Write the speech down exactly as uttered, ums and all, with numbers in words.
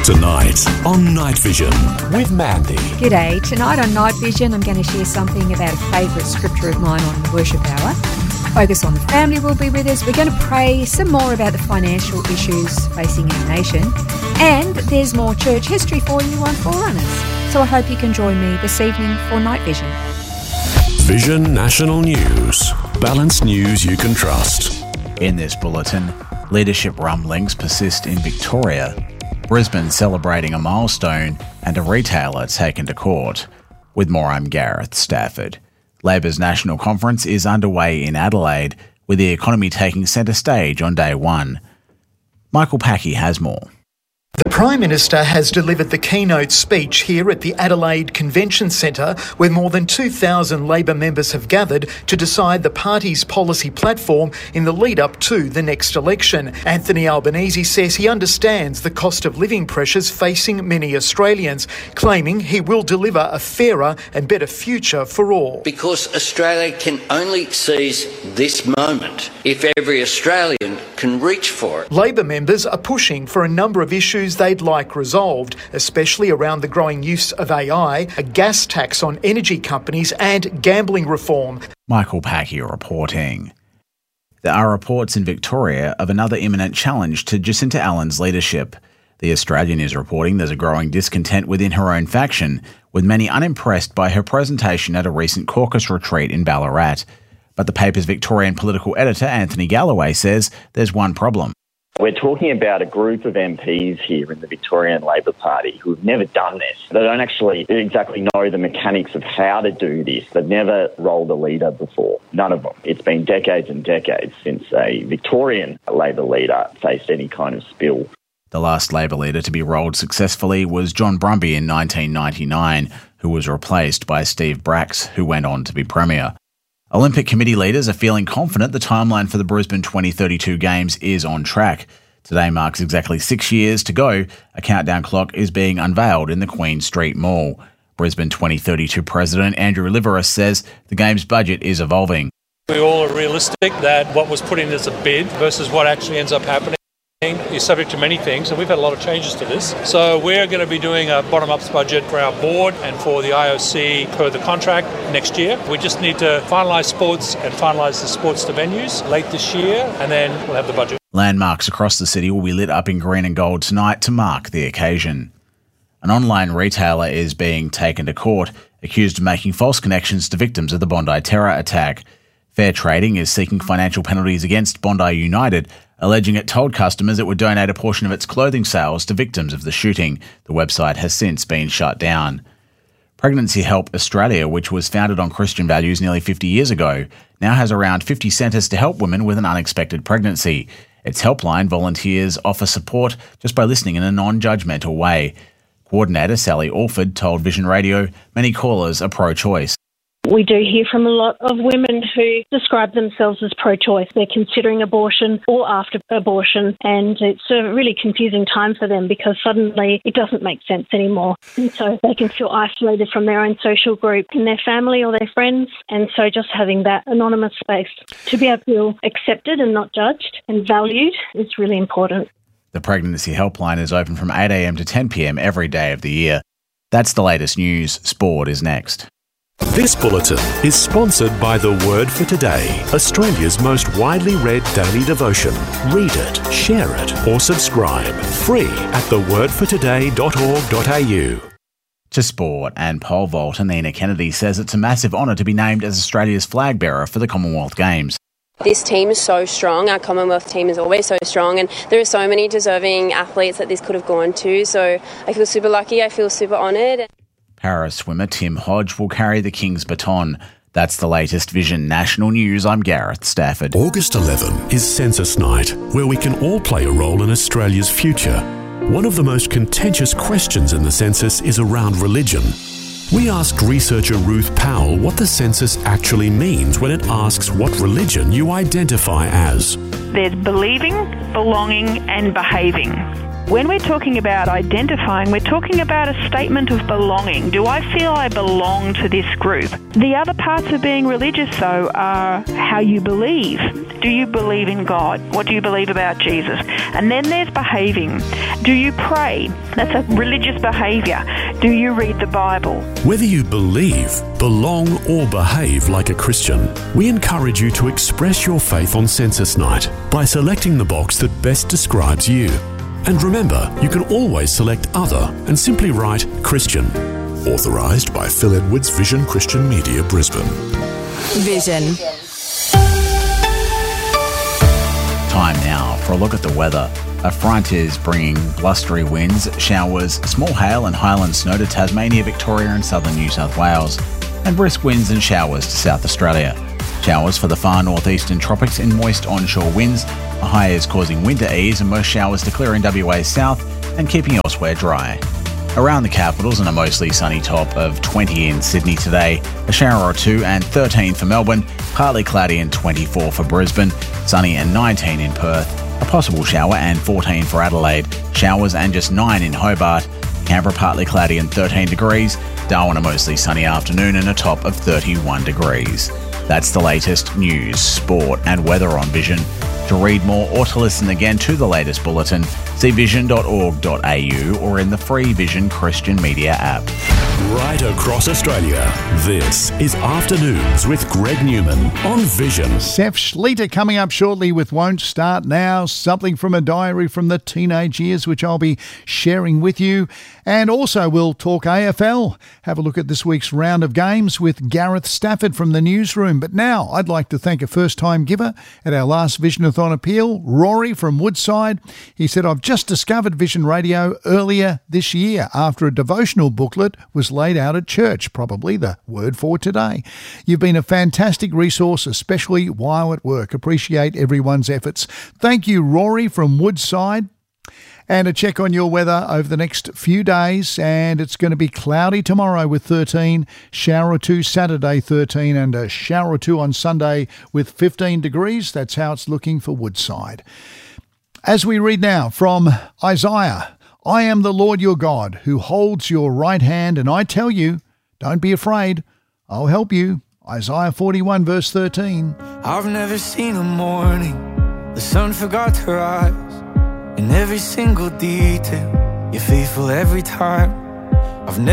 Tonight on Night Vision with Mandy. G'day. Tonight on Night Vision, I'm going to share something about a favourite scripture of mine on Worship Hour. Focus on the Family will be with us. We're going to pray some more about the financial issues facing our nation. And there's more church history for you on Forerunners. So I hope you can join me this evening for Night Vision. Vision National News. Balanced news you can trust. In this bulletin, leadership rumblings persist in Victoria, Brisbane celebrating a milestone, and a retailer taken to court. With more, I'm Gareth Stafford. Labor's national conference is underway in Adelaide, with the economy taking centre stage on day one. Michael Packey has more. The Prime Minister has delivered the keynote speech here at the Adelaide Convention Centre, where more than two thousand Labor members have gathered to decide the party's policy platform in the lead-up to the next election. Anthony Albanese says he understands the cost of living pressures facing many Australians, claiming he will deliver a fairer and better future for all. Because Australia can only seize this moment if every Australian can reach for it. Labor members are pushing for a number of issues they'd like resolved, especially around the growing use of A I, a gas tax on energy companies and gambling reform. Michael Packey reporting. There are reports in Victoria of another imminent challenge to Jacinta Allen's leadership. The Australian is reporting there's a growing discontent within her own faction, with many unimpressed by her presentation at a recent caucus retreat in Ballarat. But the paper's Victorian political editor, Anthony Galloway, says there's one problem. We're talking about a group of M Ps here in the Victorian Labor Party who have never done this. They don't actually exactly know the mechanics of how to do this. They've never rolled a leader before. None of them. It's been decades and decades since a Victorian Labor leader faced any kind of spill. The last Labor leader to be rolled successfully was John Brumby in nineteen ninety-nine, who was replaced by Steve Bracks, who went on to be Premier. Olympic Committee leaders are feeling confident the timeline for the Brisbane twenty thirty-two Games is on track. Today marks exactly six years to go. A countdown clock is being unveiled in the Queen Street Mall. Brisbane twenty thirty-two President Andrew Liveris says the Games budget is evolving. We all are realistic that what was put in as a bid versus what actually ends up happening is subject to many things, and we've had a lot of changes to this. So we're going to be doing a bottom-ups budget for our board and for the I O C per the contract next year. We just need to finalise sports and finalise the sports to venues late this year, and then we'll have the budget. Landmarks across the city will be lit up in green and gold tonight to mark the occasion. An online retailer is being taken to court, accused of making false connections to victims of the Bondi terror attack. Fair Trading is seeking financial penalties against Bondi United, alleging it told customers it would donate a portion of its clothing sales to victims of the shooting. The website has since been shut down. Pregnancy Help Australia, which was founded on Christian values nearly fifty years ago, now has around fifty centres to help women with an unexpected pregnancy. Its helpline volunteers offer support just by listening in a non-judgmental way. Coordinator Sally Alford told Vision Radio many callers are pro-choice. We do hear from a lot of women who describe themselves as pro-choice. They're considering abortion or after abortion, and it's a really confusing time for them because suddenly it doesn't make sense anymore. And so they can feel isolated from their own social group and their family or their friends. And so just having that anonymous space to be able to feel accepted and not judged and valued is really important. The Pregnancy Helpline is open from eight a.m. to ten p.m. every day of the year. That's the latest news. Sport is next. This bulletin is sponsored by The Word for Today, Australia's most widely read daily devotion. Read it, share it, or subscribe. Free at the word for today dot org dot a u. To sport, and pole vaulter Nina Kennedy says it's a massive honour to be named as Australia's flag bearer for the Commonwealth Games. This team is so strong. Our Commonwealth team is always so strong, and there are so many deserving athletes that this could have gone to. So I feel super lucky. I feel super honoured. Para swimmer Tim Hodge will carry the King's baton. That's the latest Vision National News. I'm Gareth Stafford. August eleventh is Census Night, where we can all play a role in Australia's future. One of the most contentious questions in the census is around religion. We asked researcher Ruth Powell what the census actually means when it asks what religion you identify as. There's believing, belonging and behaving. When we're talking about identifying, we're talking about a statement of belonging. Do I feel I belong to this group? The other parts of being religious, though, are how you believe. Do you believe in God? What do you believe about Jesus? And then there's behaving. Do you pray? That's a religious behaviour. Do you read the Bible? Whether you believe, belong or behave like a Christian, we encourage you to express your faith on Census Night by selecting the box that best describes you. And remember, you can always select Other and simply write Christian. Authorised by Phil Edwards Vision Christian Media, Brisbane. Vision. Time now for a look at the weather. A front is bringing blustery winds, showers, small hail and highland snow to Tasmania, Victoria and southern New South Wales, and brisk winds and showers to South Australia. Showers for the far northeastern tropics and moist onshore winds. A high is causing wind to ease and most showers to clear in W A south and keeping elsewhere dry. Around the capitals and a mostly sunny top of twenty in Sydney today, a shower or two and thirteen for Melbourne, partly cloudy and twenty-four for Brisbane, sunny and nineteen in Perth, a possible shower and fourteen for Adelaide, showers and just nine in Hobart, Canberra partly cloudy and thirteen degrees, Darwin a mostly sunny afternoon and a top of thirty-one degrees. That's the latest news, sport and weather on Vision. To read more or to listen again to the latest bulletin, see vision dot org dot a u or in the free Vision Christian Media app. Right across Australia, this is Afternoons with Greg Newman on Vision. Seth Schleter coming up shortly with Won't Start Now, something from a diary from the teenage years, which I'll be sharing with you. And also we'll talk A F L, have a look at this week's round of games with Gareth Stafford from the newsroom. But now I'd like to thank a first-time giver at our last Visionathon appeal, Rory from Woodside. He said, I've just discovered Vision Radio earlier this year after a devotional booklet was laid out at church, probably the word for today. You've been a fantastic resource, especially while at work. Appreciate everyone's efforts. Thank you, Rory from Woodside. And a check on your weather over the next few days, and it's going to be cloudy tomorrow with thirteen, shower or two Saturday thirteen, and a shower or two on Sunday with fifteen degrees. That's how it's looking for Woodside. As we read now from Isaiah, I am the Lord your God who holds your right hand, and I tell you, don't be afraid, I'll help you. Isaiah forty-one verse thirteen. I've never seen a morning the sun forgot to rise. In every single detail, you're faithful every time. I've never